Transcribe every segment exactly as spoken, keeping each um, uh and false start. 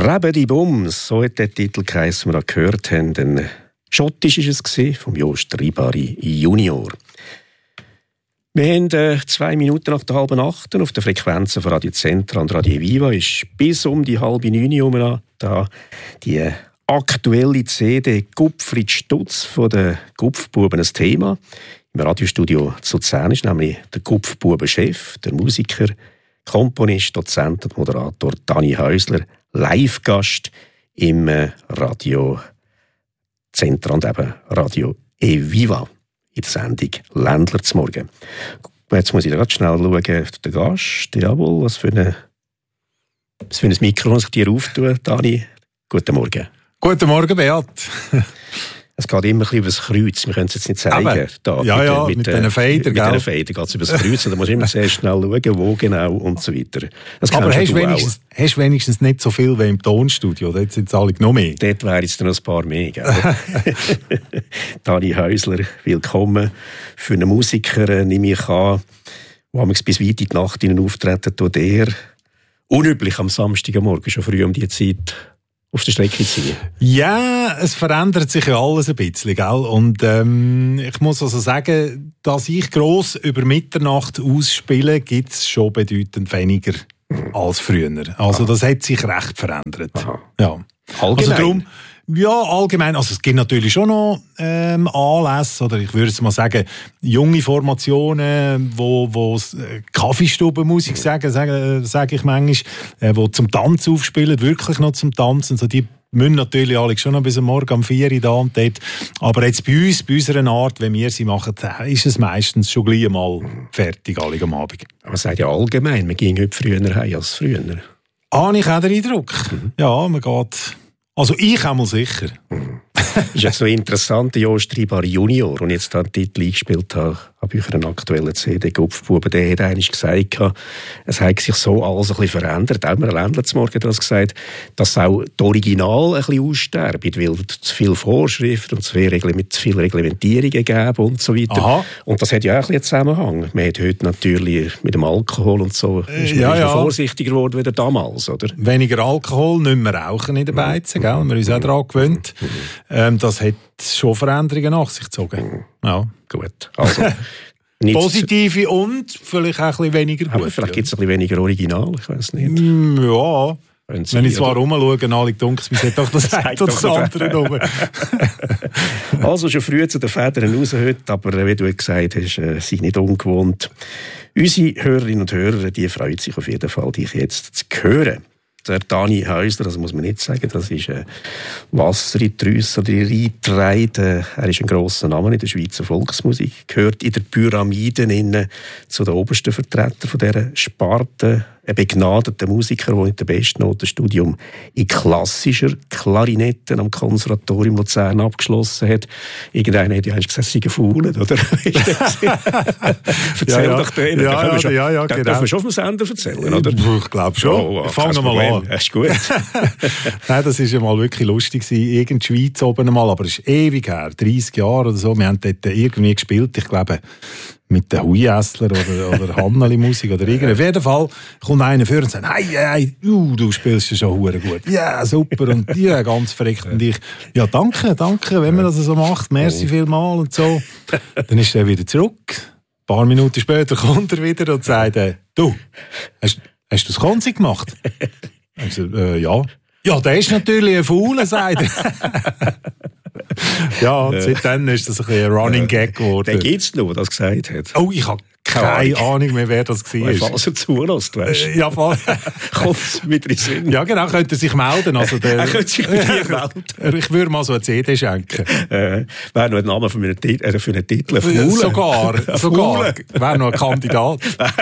Rebedi Bums, so hat der Titel geheißen, den wir gehört haben. Ein schottisch war es, vom Jost Ribari Junior. Wir haben äh, zwei Minuten nach der halben Acht auf den Frequenzen von Radio Centra und Radio Viva ist bis um die halbe neun Uhr da die aktuelle C D Gupfrid Stutz von den Gupfbuben ein Thema. Im Radiostudio zu Luzern ist nämlich der Gupfbuben-Chef, der Musiker, Komponist, Dozent und Moderator Dani Häusler, Live-Gast im äh, Radio Centra und eben Radio Eviva in der Sendung «Ländler zum Morgen». Jetzt muss ich gerade schnell schauen, der Gast, jawohl, was für, eine, was für ein Mikrofon sich dir auftun, Dani. Guten Morgen. Guten Morgen, Beat. Es geht immer ein bisschen über das Kreuz, wir können es jetzt nicht zeigen. Da, ja, mit, ja, mit, mit, mit diesen Federn, Mit diesen Federn geht es über das Kreuz und da musst du immer sehr schnell schauen, wo genau und so weiter. Das aber hast du wenigstens, hast wenigstens nicht so viel wie im Tonstudio, dort sind es alle noch mehr. Dort wären jetzt noch ein paar mehr, gell? Dani Häusler, willkommen. Für einen Musiker, nehme ich an, der bis weit in die Nacht in auftreten tut, der unüblich am Samstagmorgen schon früh um die Zeit auf der Strecke ziehen. Ja, es verändert sich ja alles ein bisschen, gell? Und ähm, ich muss also sagen, dass ich gross über Mitternacht ausspiele, gibt es schon bedeutend weniger mhm. als früher. Also Aha. das hat sich recht verändert. Aha. Ja. Allgemein? Also darum, ja, allgemein. Also es gibt natürlich schon noch ähm, Anlässe, oder ich würde mal sagen, junge Formationen, wo, wo Kaffeestubenmusik sagen, sage sag ich manchmal, äh, wo zum Tanz aufspielen, wirklich noch zum Tanzen. So, die müssen natürlich alle schon noch bis am Morgen um vier Uhr da und dort. Aber jetzt bei uns, bei unserer Art, wenn wir sie machen, ist es meistens schon gleich mal fertig, alle am Abend. Aber man sagt ja allgemein, man ging heute früher heim als früher. Ah, ich habe den Eindruck. Mhm. Ja, man geht... Also ich auch mal sicher. Ist ja so interessant, der Jost Ribari Junior, und jetzt den Titel eingespielt habe, habe ich einen aktuellen C D Gupfbuben, der hat eigentlich gesagt, es hat sich so alles ein bisschen verändert. Auch mir Ländler zum Morgen das gesagt, dass auch das Original ein bisschen aussterben, weil es zu viele Vorschriften und zu viele, Reglement- zu viele Reglementierungen geben und so weiter. Aha. Und das hat ja auch ein bisschen Zusammenhang. Man hat heute natürlich mit dem Alkohol und so ist man ja, ja. vorsichtiger geworden wie damals, oder? Weniger Alkohol, nicht mehr rauchen in den Beizen, gell? Wir haben uns auch daran gewöhnt. Ähm, das hat schon Veränderungen nach sich gezogen. Ja. Gut. Also, positive und vielleicht auch ein bisschen weniger gut. Aber vielleicht gibt es ein bisschen weniger Original, ich weiß nicht. Ja. Wenn, Wenn ich zwar rumschaue, alle dunkel, man sagt doch das eine oder das andere rum. Also schon früh zu den Federn raus heute, aber wie du gesagt hast, äh, sei nicht ungewohnt. Unsere Hörerinnen und Hörer, die freuen sich auf jeden Fall, dich jetzt zu hören. Der Dani Häusler, das muss man nicht sagen, das ist ein Wasser in die Rüsse oder in die Reitreide. Er ist ein grosser Name in der Schweizer Volksmusik, gehört in der Pyramide innen zu den obersten Vertretern von dieser Sparte. Ein begnadeter Musiker, der mit dem Bestnotenstudium in klassischer Klarinette am Konservatorium Luzern abgeschlossen hat. Irgendeiner hat ja eigentlich gesagt, sie sei faul, oder? Erzähl ja, ja. doch den. Ja, ja, ja, ja, ja, genau. Darf man schon vom Sender erzählen, oder? Ich glaube schon. Oh, oh, Fangen wir mal an. Das ist gut. Nein, das war ja mal wirklich lustig. Irgend die Schweiz oben einmal, aber es ist ewig her, dreissig Jahre oder so. Wir haben dort irgendwie gespielt, ich glaube, mit den Huiässler oder, oder Hanneli-Musik oder irgendwie. Auf jeden Fall kommt einer vor und sagt, hey, hey, uh, du spielst ja schon hure gut. Ja, super. Und ja, ganz verreckt. Und ich, ja, danke, danke, wenn man das so macht. Merci vielmal und so. Dann ist er wieder zurück. Ein paar Minuten später kommt er wieder und sagt, äh, du, hast, hast du das Konzi gemacht? Ich so, äh, ja. Ja, der ist natürlich ein Fauler, sagt er. Ja, und seitdem ist das ein, ein Running Gag geworden. Den gibt es noch, der das gesagt hat. Oh, ich habe keine Ahnung mehr, wer das war. Falls er zulässt, weißt du. Ja, voll. Kommt es mit in Sinn. Ja, genau, könnte er sich melden. Also der, er könnte sich mit dir melden. Ich würde mal so eine C D schenken. Äh, wäre noch ein Name für einen, Tit- äh, für einen Titel. Faule. Sogar, sogar. Wäre noch ein Kandidat.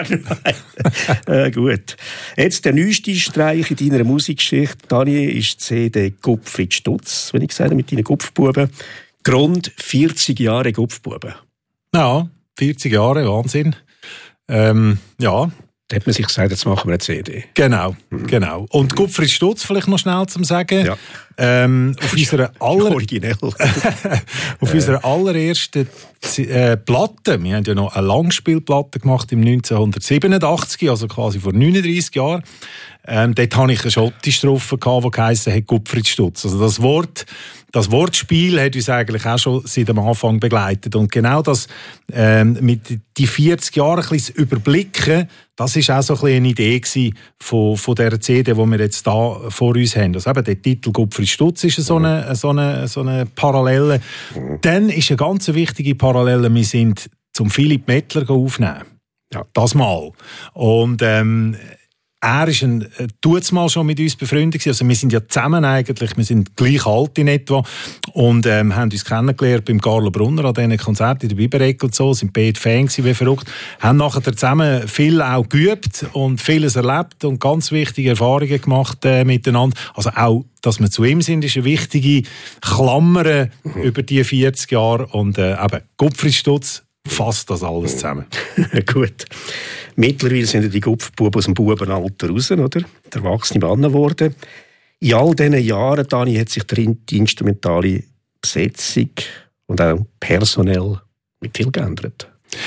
äh, gut. Jetzt der neueste Streich in deiner Musikgeschichte. Dani, ist die C D Gupfrid Stutz, wenn ich sage, mit deinen Gupfbuben. Grund vierzig Jahre Gupfbuben. Ja, vierzig Jahre, Wahnsinn. Ähm, ja. Da hat man sich gesagt, jetzt machen wir eine C D. Genau, mhm. genau. Und Gupfrid Stutz, vielleicht noch schnell zum Sagen. Ja. Ähm, auf unserer aller... Originell. auf äh. unserer allerersten äh, Platte, wir haben ja noch eine Langspielplatte gemacht im neunzehnhundertsiebenundachtzig, also quasi vor neununddreissig Jahren, Ähm, dort hatte ich eine schottische Strophe, die geheissen hat Gottfried Stutz. Also das Wort, das Wortspiel hat uns eigentlich auch schon seit dem Anfang begleitet. Und genau das ähm, mit die vierzig Jahre ein bisschen überblicken, das war auch so ein bisschen eine Idee von, von dieser C D, die wir jetzt da vor uns haben. Also eben der Titel Gottfried Stutz ist so eine, so eine, so eine Parallele. Mhm. Dann ist eine ganz wichtige Parallele, wir sind zum Philipp Mettler aufnehmen. Ja. Das mal. Und ähm, er ist ein, äh, tut's mal schon mit uns befreundet. Also wir sind ja zusammen eigentlich, wir sind gleich alt in etwa und ähm, haben uns kennengelernt beim Carlo Brunner an diesen Konzerten in der Biberecke und so, sind beide Fans wie verrückt, haben nachher zusammen viel auch geübt und vieles erlebt und ganz wichtige Erfahrungen gemacht äh, miteinander. Also auch, dass wir zu ihm sind, ist eine wichtige Klammer mhm. über die vierzig Jahre und äh, eben Gottfried Stutz fasst das alles zusammen. Gut. Mittlerweile sind die Gupfbuben aus dem Bubenalter raus, oder? Der erwachsene Mann geworden. In all diesen Jahren, Dani, hat sich die instrumentale Besetzung und auch personell mit viel geändert.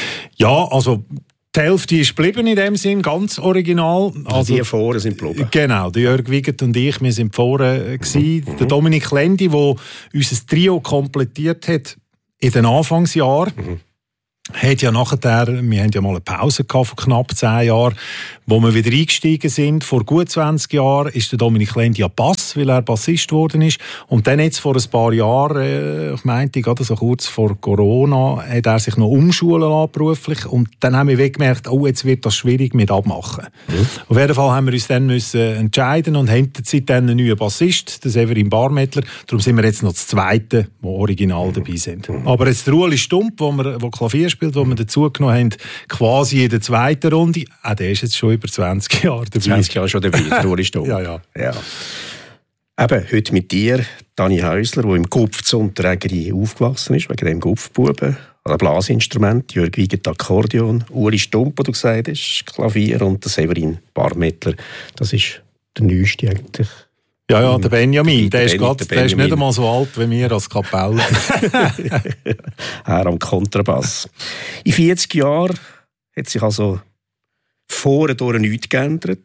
Ja, also die Hälfte ist geblieben in dem Sinn, ganz original. Also die vorne sind geblieben. Genau, der Jörg Wiegert und ich, wir sind vorne gewesen. Mhm. Der Dominik Lendi, der unser Trio komplettiert hat in den Anfangsjahren. Mhm. Hat ja nachher, wir haben ja mal eine Pause gehabt von knapp zehn Jahren, wo wir wieder eingestiegen sind. Vor gut zwanzig Jahren ist der Dominik Lendi ja Bass, weil er Bassist geworden ist. Und dann jetzt vor ein paar Jahren, äh, ich meinte, gerade so kurz vor Corona, hat er sich noch umschulen lassen beruflich. Und dann haben wir gemerkt, oh, jetzt wird das schwierig mit Abmachen. Mhm. Auf jeden Fall haben wir uns dann müssen entscheiden und haben seitdem einen neuen Bassist, den Severin Barmettler. Darum sind wir jetzt noch das Zweite, die original dabei sind. Mhm. Aber jetzt der Ueli Stump, wo wir, wo Klavier spielt, wo wir dazu genommen haben, quasi in der zweiten Runde. Auch der ist jetzt schon über zwanzig Jahre dabei. zwanzig Jahre schon dabei, der Ueli Stump. ja, ja. ja. Eben, heute mit dir, Dani Häusler, der im Gupf zu Unterägeri aufgewachsen ist, wegen dem Gupfbuben. Ein Blasinstrument, Jörg Wiegert Akkordeon, Ueli Stump, du gesagt hast, Klavier und der Severin Barmettler. Das ist der Neueste eigentlich. Ja, ja, der Benjamin, der, der, ist, Ben, grad, der, der ist nicht einmal so alt wie wir als Kapelle. Er am Kontrabass. In vierzig Jahren hat sich also vorne durch nichts geändert.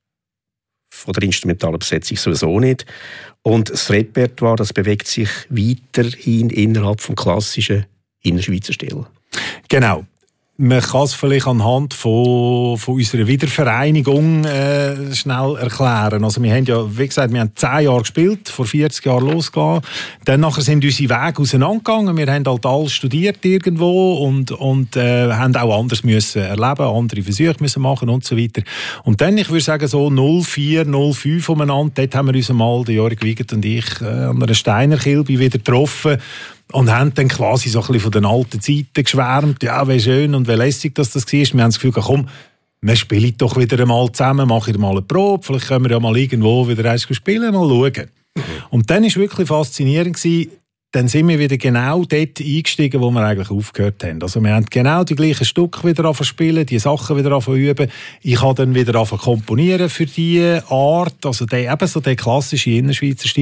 Von der instrumentalen Besetzung sowieso nicht. Und das Repertoire, das bewegt sich weiterhin innerhalb des klassischen Innerschweizer Stil. Genau. Man kann es vielleicht anhand von, von unserer Wiedervereinigung äh, schnell erklären. Also wir haben ja, wie gesagt, wir haben zehn Jahre gespielt, vor vierzig Jahren losgegangen. Dann nachher sind unsere Wege auseinandergegangen. Wir haben halt alles studiert irgendwo und, und äh, haben auch anders müssen erleben, andere Versuche müssen machen und so weiter. Und dann, ich würde sagen, so null vier, null fünf umeinander, dort haben wir uns mal, der Jörg Wiegert und ich, äh, an einer Steinerkilbe wieder getroffen. Und haben dann quasi so ein bisschen von den alten Zeiten geschwärmt. Ja, wie schön und wie lässig dass das war. Wir haben das Gefühl, komm, wir spielen doch wieder einmal zusammen, machen mal eine Probe, vielleicht können wir ja mal irgendwo wieder eins spielen, mal schauen. Mhm. Und dann war es wirklich faszinierend gewesen. Dann sind wir wieder genau dort eingestiegen, wo wir eigentlich aufgehört haben. Also wir haben genau die gleichen Stücke wieder angefangen zu spielen, die Sachen wieder angefangen zu üben. Ich habe dann wieder angefangen zu komponieren für diese Art, also der, eben so der klassische Innerschweizer Stil.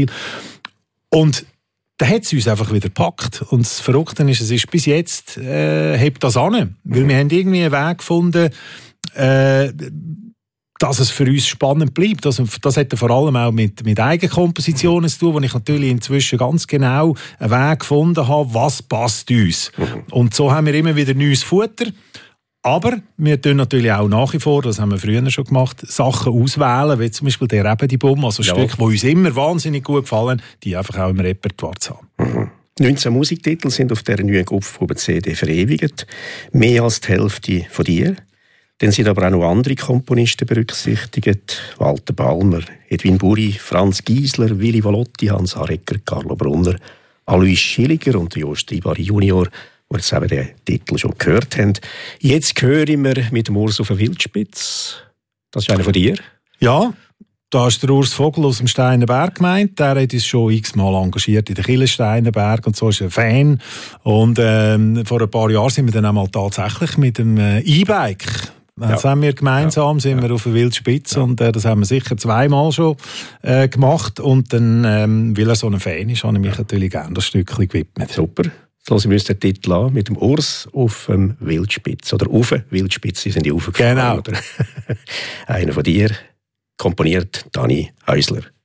Und dann hat es uns einfach wieder gepackt. Und das Verrückte ist, es ist bis jetzt, äh, hebt das an. Weil wir haben irgendwie einen Weg gefunden, äh, dass es für uns spannend bleibt. Also, das hat vor allem auch mit, mit Eigenkompositionen zu tun, wo ich natürlich inzwischen ganz genau einen Weg gefunden habe, was passt uns. Und so haben wir immer wieder neues Futter. Aber wir tun natürlich auch nach wie vor, das haben wir früher schon gemacht, Sachen auswählen, wie zum Beispiel der Rebedi-Bum, also ja. Stücke, die uns immer wahnsinnig gut gefallen, die einfach auch im Repertoire zu haben. Mhm. neunzehn Musiktitel sind auf dieser neuen Gupfbuben-C D verewigt. Mehr als die Hälfte von dir. Dann sind aber auch noch andere Komponisten berücksichtigt. Walter Balmer, Edwin Buri, Franz Giesler, Willy Valotti, Hans Arecker, Carlo Brunner, Alois Schilliger und Jost Ribari Junior, die jetzt eben den Titel schon gehört haben. Jetzt hören wir mit dem Urs auf den Wildspitz. Das ist einer von dir? Ja, da ist der Urs Vogel aus dem Steinerberg gemeint. Der hat uns schon x-mal engagiert in der Kille Steinerberg und so ist er ein Fan. Und ähm, vor ein paar Jahren sind wir dann einmal tatsächlich mit dem äh, E-Bike. Das ja. haben wir gemeinsam, ja. sind wir ja. auf der Wildspitze ja. und äh, das haben wir sicher zweimal schon äh, gemacht. Und dann, ähm, weil er so ein Fan ist, habe ich mich ja. natürlich gerne das Stückchen gewidmet. Super. Jetzt hören wir uns den Titel an mit dem Urs auf dem Wildspitz. Oder auf der Wildspitze, sie sind die aufgefahren. Genau. Oder? Einer von dir, komponiert Dani Häusler.